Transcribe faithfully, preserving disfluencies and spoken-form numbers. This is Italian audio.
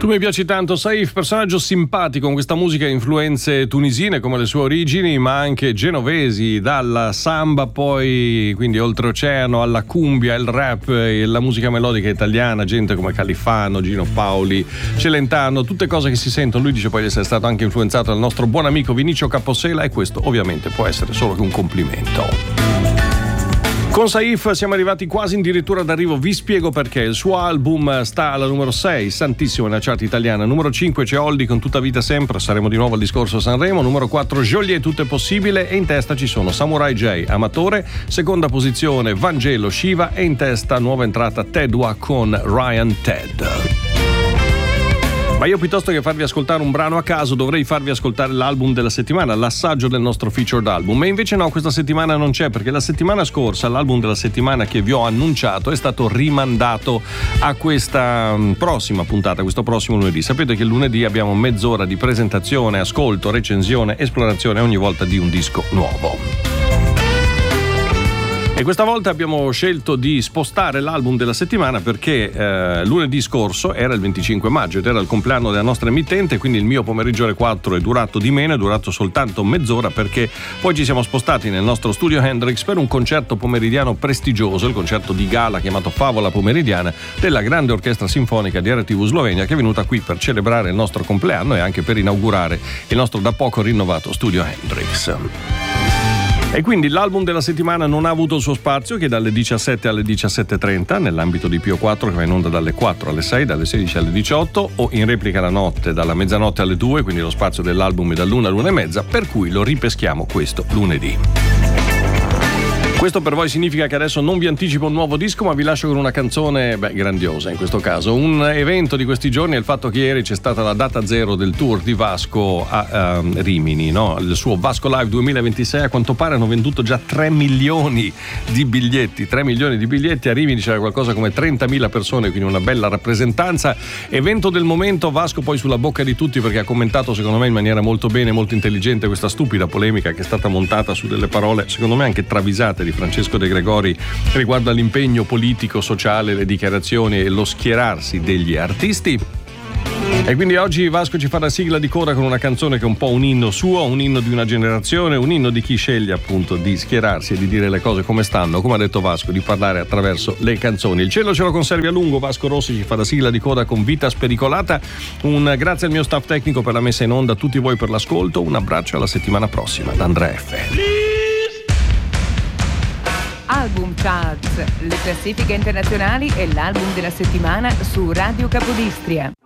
Tu mi piaci tanto, Saif, personaggio simpatico con questa musica e influenze tunisine come le sue origini, ma anche genovesi, dalla samba poi, quindi oltreoceano, alla cumbia, il rap e la musica melodica italiana, gente come Califano, Gino Paoli, Celentano, tutte cose che si sentono. Lui dice poi di essere stato anche influenzato dal nostro buon amico Vinicio Capossela, e questo ovviamente può essere solo che un complimento. Con Saif siamo arrivati quasi addirittura d'arrivo, vi spiego perché. Il suo album sta alla numero sei, Santissimo nella chart italiana. Numero cinque c'è Oldi con Tutta vita sempre, saremo di nuovo al discorso Sanremo. Numero quattro Joliet, Tutto è possibile, e in testa ci sono Samurai J, Amatore. Seconda posizione Vangelo, Shiva, e in testa nuova entrata Tedua con Ryan Ted. Ma io, piuttosto che farvi ascoltare un brano a caso, dovrei farvi ascoltare l'album della settimana, l'assaggio del nostro featured album. E invece no, questa settimana non c'è, perché la settimana scorsa l'album della settimana che vi ho annunciato è stato rimandato a questa prossima puntata, questo prossimo lunedì. Sapete che il lunedì abbiamo mezz'ora di presentazione, ascolto, recensione, esplorazione ogni volta di un disco nuovo. E questa volta abbiamo scelto di spostare l'album della settimana perché eh, lunedì scorso era il venticinque maggio ed era il compleanno della nostra emittente, quindi il mio pomeriggio alle quattro è durato di meno, è durato soltanto mezz'ora, perché poi ci siamo spostati nel nostro studio Hendrix per un concerto pomeridiano prestigioso, il concerto di gala chiamato Favola Pomeridiana della grande orchestra sinfonica di R T V Slovenia, che è venuta qui per celebrare il nostro compleanno e anche per inaugurare il nostro da poco rinnovato studio Hendrix. E quindi l'album della settimana non ha avuto il suo spazio, che dalle diciassette alle diciassette e trenta nell'ambito di P O quattro, che va in onda dalle quattro alle sei, dalle sedici alle diciotto, o in replica la notte dalla mezzanotte alle due, quindi lo spazio dell'album è dall'una all'una e mezza, per cui lo ripeschiamo questo lunedì. Questo per voi significa che adesso non vi anticipo un nuovo disco, ma vi lascio con una canzone, beh, grandiosa in questo caso. Un evento di questi giorni è il fatto che ieri c'è stata la data zero del tour di Vasco a um, Rimini, no? Il suo Vasco Live duemilaventisei. A quanto pare hanno venduto già tre milioni di biglietti, tre milioni di biglietti. A Rimini c'era qualcosa come trentamila persone, quindi una bella rappresentanza. Evento del momento, Vasco poi sulla bocca di tutti, perché ha commentato secondo me in maniera molto bene, molto intelligente questa stupida polemica che è stata montata su delle parole secondo me anche travisate di Francesco De Gregori riguardo all'impegno politico, sociale, le dichiarazioni e lo schierarsi degli artisti. E quindi oggi Vasco ci fa la sigla di coda con una canzone che è un po' un inno suo, un inno di una generazione, un inno di chi sceglie appunto di schierarsi e di dire le cose come stanno, come ha detto Vasco, di parlare attraverso le canzoni. Il cielo ce lo conservi a lungo. Vasco Rossi ci fa la sigla di coda con Vita Spericolata. Un grazie al mio staff tecnico per la messa in onda, a tutti voi per l'ascolto, un abbraccio, alla settimana prossima da Andrea F M. Album Charts, le classifiche internazionali e l'album della settimana su Radio Capodistria.